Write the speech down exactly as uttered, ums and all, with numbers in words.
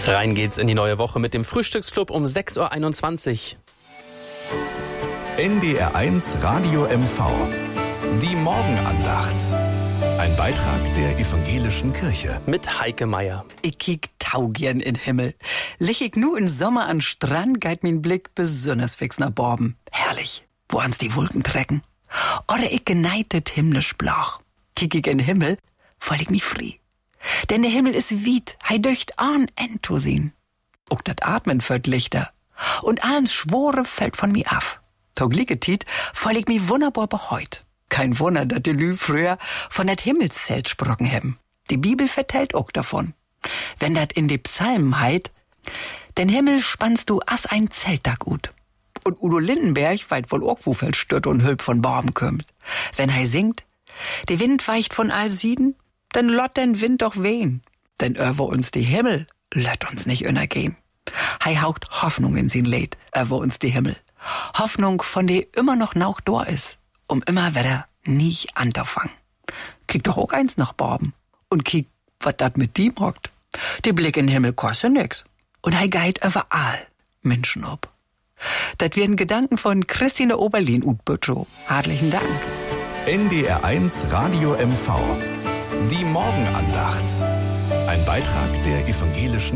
Rein geht's in die neue Woche mit dem Frühstücksclub um sechs Uhr einundzwanzig. N D R eins Radio M V. Die Morgenandacht. Ein Beitrag der evangelischen Kirche. Mit Heike Meier. Ich kiek taugern in Himmel. Lich ich nu in Sommer an Strand, geit min Blick besonders fix nach Borben. Herrlich, wo ans die Wolken trecken. Oder ich geneitet himmlisch blach. Kiek ich in Himmel, voll ich mich frie. Denn der Himmel is wied, hei döcht an Ento sehen. Auch dat Atmen föt lichter. Und ahns Schwore fällt von mi af. Tog Liegetit, voll ich mi wunderbar beheut. Kein Wunder, dat de Lü früher von dat Himmelszelt sprocken hebben. Die Bibel vertellt auch davon. Wenn dat in de Psalmen heit, den Himmel spannst du as ein Zelt da gut. Und Udo Lindenberg weit wohl auch wufeld stört und hülp von Borben kümmt. Wenn hei singt, der Wind weicht von all Sieden, dann lott den Wind doch wehen. Denn över uns die Himmel, lött uns nicht innergehen. Hei haucht Hoffnung in sin Lied, över uns die Himmel. Hoffnung, von der immer noch Nauch dor is, um immer wieder nie anzufangen. Kiek doch auch eins nach Borben. Und kiek, wat dat mit die mockt. Die Blick in den Himmel kostet nix. Und hei geit überall Menschen ob. Dat werden Gedanken von Christine Oberlin und Bötschow. Herzlichen Dank. N D R eins Radio M V. Die Morgenandacht. Ein Beitrag der evangelischen